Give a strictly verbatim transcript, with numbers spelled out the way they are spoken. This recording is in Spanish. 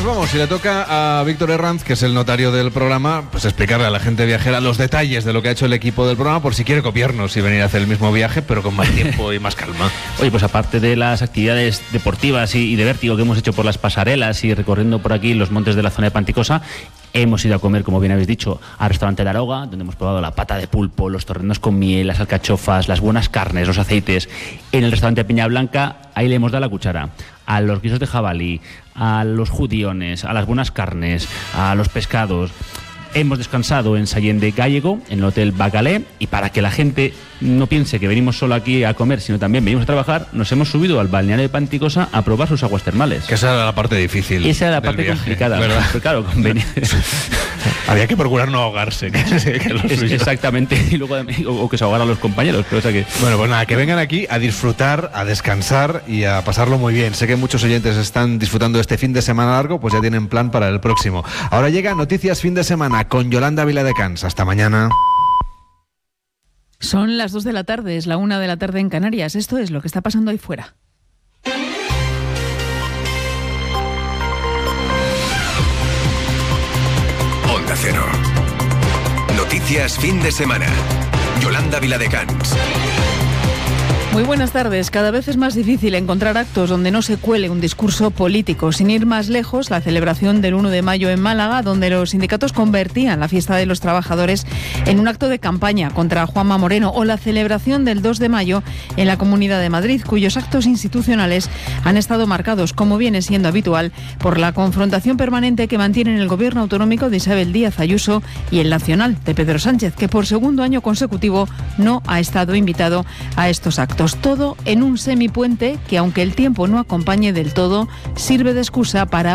vamos y le toca a Víctor Herranz, que es el notario del programa, pues explicarle a la gente viajera los detalles de lo que ha hecho el equipo del programa por si quiere copiarnos y venir a hacer el mismo viaje, pero con más tiempo y más calma. Oye, pues aparte de las actividades deportivas y, y de vértigo que hemos hecho por las pasarelas y recorriendo por aquí los montes de la zona de Panticosa, hemos ido a comer, como bien habéis dicho, al restaurante La Aroga, donde hemos probado la pata de pulpo, los torrenos con miel, las alcachofas, las buenas carnes, los aceites. En el restaurante Peña Blanca, ahí le hemos dado la cuchara a los guisos de jabalí, a los judiones, a las buenas carnes, a los pescados. Hemos descansado en Sallén de Gállego, en el Hotel Bacalé, y para que la gente no piense que venimos solo aquí a comer, sino también venimos a trabajar, nos hemos subido al balneario de Panticosa a probar sus aguas termales. Que esa era la parte difícil. Esa era la del parte viaje, complicada, ¿verdad? Pero claro, convenía. Había que procurar no ahogarse. Que, que lo Es, suyo. exactamente, y luego, o, o que se ahogaran los compañeros. Pero, o sea que... Bueno, pues nada, que vengan aquí a disfrutar, a descansar y a pasarlo muy bien. Sé que muchos oyentes están disfrutando este fin de semana largo, pues ya tienen plan para el próximo. Ahora llega Noticias Fin de Semana con Yolanda Viladecans. Hasta mañana. Son las dos de la tarde, es la una de la tarde en Canarias. Esto es lo que está pasando ahí fuera. Onda Cero. Noticias Fin de Semana. Yolanda Viladecans. Muy buenas tardes. Cada vez es más difícil encontrar actos donde no se cuele un discurso político. Sin ir más lejos, la celebración del uno de mayo en Málaga, donde los sindicatos convertían la fiesta de los trabajadores en un acto de campaña contra Juanma Moreno, o la celebración del dos de mayo en la Comunidad de Madrid, cuyos actos institucionales han estado marcados, como viene siendo habitual, por la confrontación permanente que mantienen el gobierno autonómico de Isabel Díaz Ayuso y el nacional de Pedro Sánchez, que por segundo año consecutivo no ha estado invitado a estos actos. Todo en un semipuente que, aunque el tiempo no acompañe del todo, sirve de excusa para